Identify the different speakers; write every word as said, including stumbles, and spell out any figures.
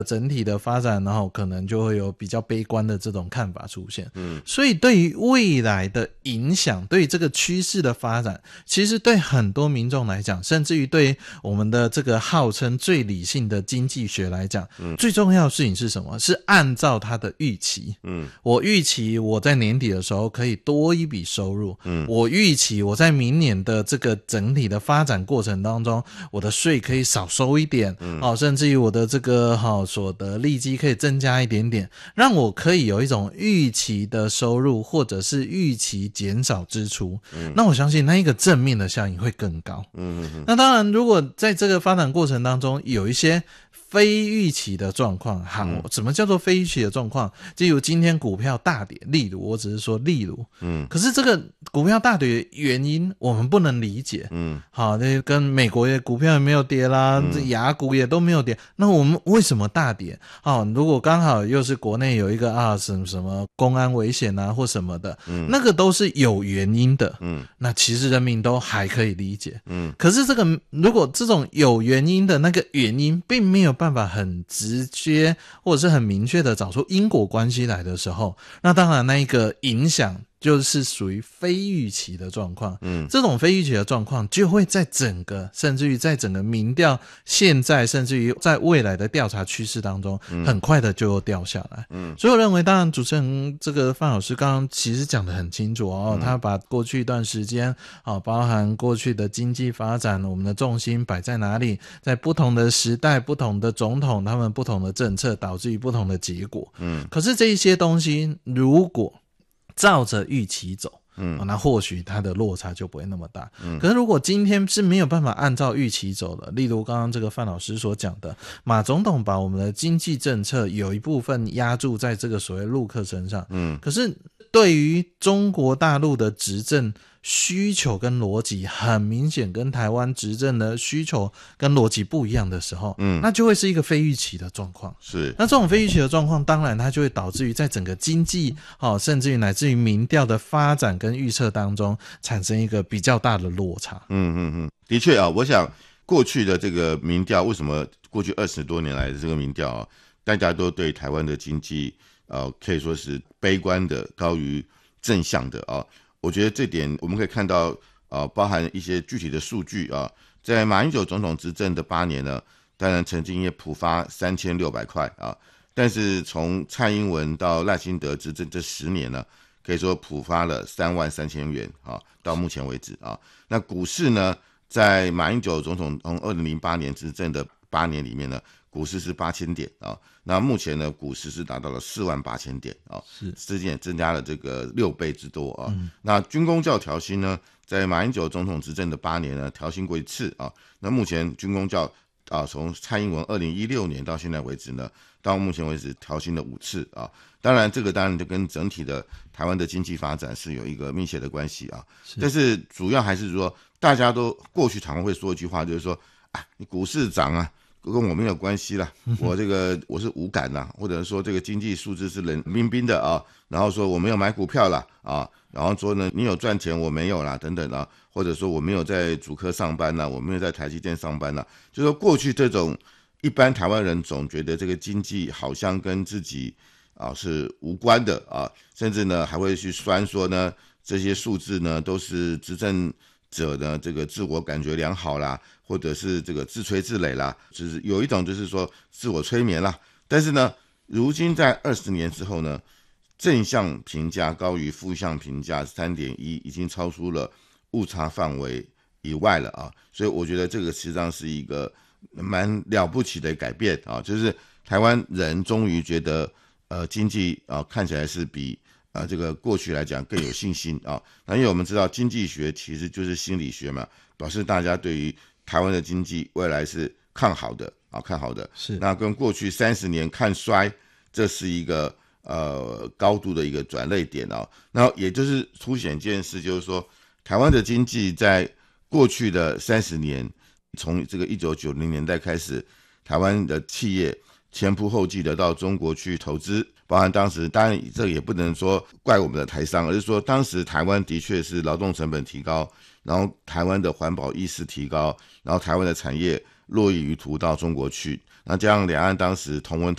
Speaker 1: 整体的发展，然后可能就会有比较悲观的这种看法出现。嗯，所以对于未来的影响，对于这个趋势的发展，其实对很多民众来讲，甚至于对我们的这个号称最理性的经济学来讲，嗯，最重要的事情是什么？是按照他的预期。嗯，我预期我在年底的时候可以多一笔收入。嗯，我预期我在明年的这个整体的发展过程当中，我的税可以少收一点。嗯，哦，甚至于我的这个好、哦、所得利基可以增加一点点，让我可以有一种预期的收入，或者是预期减少支出。嗯，那我相信那一个正面的效应会更高。嗯嗯嗯。那当然，如果在这个发展过程当中有一些非预期的状况，好，什么叫做非预期的状况？例如今天股票大跌，例如我只是说例如，嗯，可是这个股票大跌的原因我们不能理解，嗯，好，那跟美国的股票也没有跌啦，这亚股也都没有跌，那我们为什么大跌？哦，如果刚好又是国内有一个啊什么什么公安危险啊或什么的，嗯，那个都是有原因的，嗯，那其实人民都还可以理解，嗯，可是这个如果这种有原因的那个原因并没有办法很直接或者是很明确的找出因果关系来的时候，那当然那一个影响就是属于非预期的状况。嗯，这种非预期的状况就会在整个甚至于在整个民调现在甚至于在未来的调查趋势当中，嗯，很快的就掉下来。嗯，所以我认为当然主持人这个范老师刚刚其实讲得很清楚哦，嗯，他把过去一段时间啊，包含过去的经济发展，我们的重心摆在哪里，在不同的时代不同的总统他们不同的政策导致于不同的结果。嗯，可是这一些东西如果照着预期走，嗯，哦，那或许它的落差就不会那么大。嗯，可是如果今天是没有办法按照预期走的，例如刚刚这个范老师所讲的，马总统把我们的经济政策有一部分压注在这个所谓陆客身上，嗯，可是对于中国大陆的执政需求跟逻辑很明显跟台湾执政的需求跟逻辑不一样的时候，嗯，那就会是一个非预期的状况。是，那这种非预期的状况，当然它就会导致于在整个经济，哦，甚至于乃至于民调的发展跟预测当中产生一个比较大的落差。
Speaker 2: 嗯嗯嗯，的确啊，我想过去的这个民调，为什么过去二十多年来的这个民调啊，大家都对台湾的经济呃可以说是悲观的高于正向的啊。我觉得这点我们可以看到，呃，包含一些具体的数据啊，在马英九总统执政的八年呢，当然曾经也普发三千六百块啊，但是从蔡英文到赖清德执政这十年呢，可以说普发了三万三千元啊，到目前为止啊。那股市呢，在马英九总统从二零零八年执政的八年里面呢，股市是八千点啊，那目前呢，股市是达到了四万八千点啊，是之前增加了这个六倍之多啊。嗯，那军公教调薪呢，在马英九总统执政的八年呢，调薪过一次啊。那目前军公教啊，从蔡英文二零一六年到现在为止呢，到目前为止调薪了五次啊。当然，这个当然就跟整体的台湾的经济发展是有一个密切的关系啊。是，但是主要还是说，大家都过去常会说一句话，就是说，啊，你股市涨啊，跟我没有关系啦，我这个我是无感啦，或者说这个经济数字是冷冰冰的啊，然后说我没有买股票啦啊，然后说呢你有赚钱我没有啦等等啊，或者说我没有在主科上班啦，我没有在台积电上班啦，就说过去这种一般台湾人总觉得这个经济好像跟自己啊是无关的啊，甚至呢还会去酸说呢这些数字呢都是执政者呢这个自我感觉良好啦，或者是这个自吹自擂啦，就是有一种就是说自我催眠啦。但是呢，如今在二十年之后呢，正向评价高于负向评价 三点一， 已经超出了误差范围以外了啊。所以我觉得这个实际上是一个蛮了不起的改变啊，就是台湾人终于觉得呃经济啊看起来是比啊，这个过去来讲更有信心啊。那因为我们知道经济学其实就是心理学嘛，表示大家对于台湾的经济未来是看好的啊，看好的。是。那跟过去三十年看衰，这是一个呃高度的一个转捩点啊。然后也就是凸显一件事，就是说台湾的经济在过去的三十年，从这个一九九零年代开始，台湾的企业前仆后继的到中国去投资，包含当时当然这也不能说怪我们的台商，而是说当时台湾的确是劳动成本提高，然后台湾的环保意识提高，然后台湾的产业络绎于途到中国去， 那加上两岸当时同文